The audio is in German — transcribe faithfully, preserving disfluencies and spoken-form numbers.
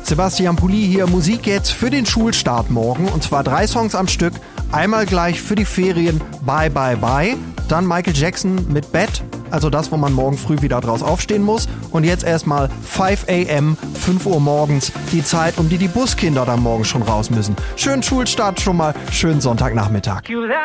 Sebastian Pulli hier, Musik jetzt für den Schulstart morgen. Und zwar drei Songs am Stück. Einmal gleich für die Ferien Bye Bye Bye. Dann Michael Jackson mit Bett. Also das, wo man morgen früh wieder draus aufstehen muss. Und jetzt erstmal fünf a m, fünf Uhr morgens, die Zeit, um die die Buskinder dann morgen schon raus müssen. Schönen Schulstart schon mal, schönen Sonntagnachmittag.